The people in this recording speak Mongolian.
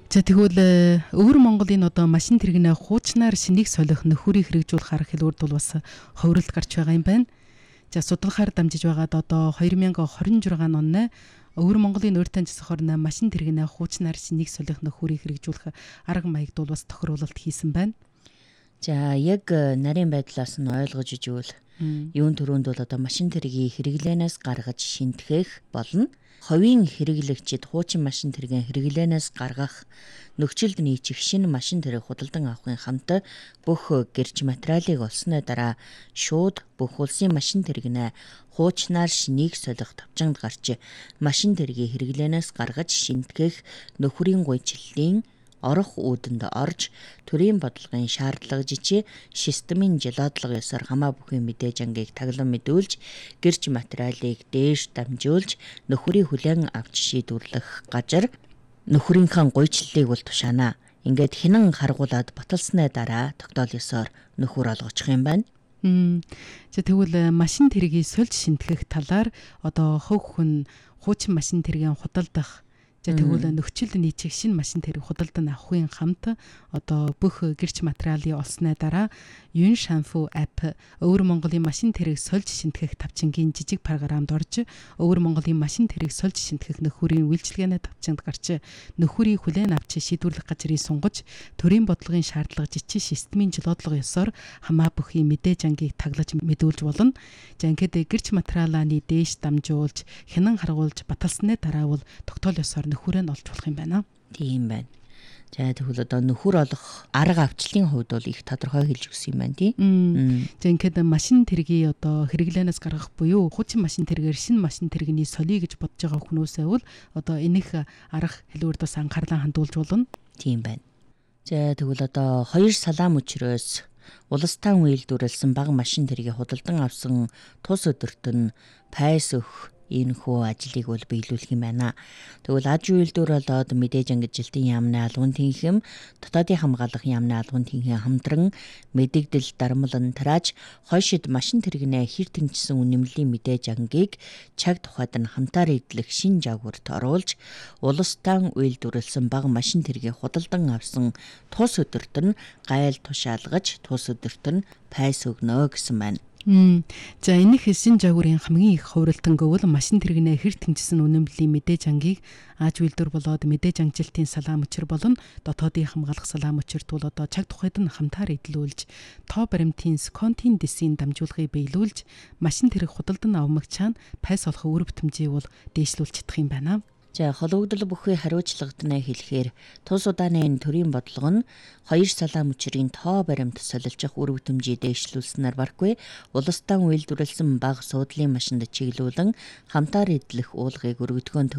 За тэгвэл өвөр Монголын одоо машин тэрэгнээ хуучнаар шинийг солих нөхөрийг хэрэгжүүлэх арга хэлбэрд бол бас ховролт гарч байгаа юм байна. За судалгаагаар дамжиж байгаад одоо 2026 оны өвөр Монголын урьд таньжсах орны машин тэрэгнээ хуучнаар шинийг солих нөхөрийг хэрэгжүүлэх арга маягд бол бас тохируулалт хийсэн байна. За яг нарийн байдлаас нь ойлгож ижвэл юун төрөнд бол одоо машин тэргийг хэрэглэнээс гаргаж шинтгэх болно. Ховийн хэрэглэгчид хуучин машин тэргийн хэрэглэнээс гаргах нөхцөлд нийцэх шинэ машин тэрэг худалдан авахын хамт бүх гэрч материалыг олсны дараа шууд бүх улсын машин тэрэгнээ хуучнаар шинийг солих тавчангад гарч машин тэргийг хэрэглэнээс гаргаж шинтгэх нөхрийн гуйчлалын орох үүдэнд орж төрийн бодлогын шаардлага жичи системийн жилоодлого ёсоор хамаа бүхий мэдээж ангийг таглан мэдүүлж гэрч материалыг дээш дамжуулж нөхрийн хүлээн авч шийдвэрлэх газар нөхрийнхээ гуйчлалыг бол тушаана. Ингээд хинэн харгуулад баталсны дараа тогтоол ёсоор нөхөр олгочих юм байна. За тэгвэл машин тэргийг сольж шинтгэх талаар одоо хөв хүн хуучин машин тэргийн худалдах за тэгвэл нөхцөлд нийцэх шинэ машин тэрэг худалдан авахын хамт одоо бүх гэрч материалын олсны дараа Юн Шанфу апп өвөр Монголын машин тэрэг сольж шинтгэх тавчингийн жижиг програмд орж өвөр Монголын машин тэрэг сольж шинтгэх нөхөрийн үйлчилгээний тавчинд гарч нөхөрийн хүлээн авч шийдвэрлэх газрыг сунгаж төрийн бодлогын шаардлага жичи системийн жилоодлого ёсоор хамаа бүхий мэдээж ангийг таглаж мэдүүлж болно. За ингээд гэрч материалааны дээш дамжуулж хянан харгуулж баталсны дараа бол тогтоол ёсоор нөхөрөө нь олж болох юм байна. Тийм байна. За тэгвэл одоо нөхөр олох арга авчлалын хувьд бол их тодорхой хэлж өгсөн юм байна тий. За ингээд машин тэргийг одоо хэрэглэнээс гаргах буюу хуучин машин тэргээр шинэ машин тэрэгний солиё гэж бодож байгаа хүмүүстээ бол одоо энэх арга хэлбэрд бас анхаарлаа хандуулж болно. Тийм байна. За тэгвэл одоо 2 салаам өчрөөс улстан үйлдвэрлэсэн бага машин тэргийг худалдан авсан тус өдөрт нь пайс өгөх энэхүү ажлыг бол биелүүлэх юм байна. Тэгвэл аж үйлдвэр болоод мэдээж ангид жилтийн яамны албан тэнхэм, дотоодын хамгаалах яамны албан тэнхэм хамтран мэдэгдэл дармлан тарааж хойшид машин тэрэгнээ хэр тэнцсэн үнэмлийн мэдээж ангийг чаг тухайд нь хамтаар эдлэх шин жагварт оруулж улстан үйлдвэрлэсэн бага машин тэргийг худалдан авсан тус өдөрт нь гайл тушаалгаж тус өдөрт нь пайс өгнө гэсэн байна. За энэх шин жагварын хамгийн их хувиралтангөв машин тэрэгнээ хэр тэнцсэн үнэмлийн мэдээж ангийг аж үйлдвэр болоод мэдээж ангжилтын салаам өчр болон дотоодын хамгаалах салаам өчрт бол одоо чаг тухайд нь хамтаар эдлүүлж тоо баримтын сконтын дэсийн дамжуулгыг биелүүлж машин тэрэг худалдан авмагчаан пайс олох үр бүтэмжийг бол дээшлүүлж чадах юм байна. За холбогдол бүхий хариуцлагад нь хэлэхээр тус удааны төрийн бодлого нь 2 салаам өчрийн тоо баримт солилжих үр бүтэмжийг дээшлүүлснээр баргүй улстан үйлдвэрлэсэн бага суудлын машинд чиглүүлэн хамтаар эдлэх уулгыг өргөдгөөн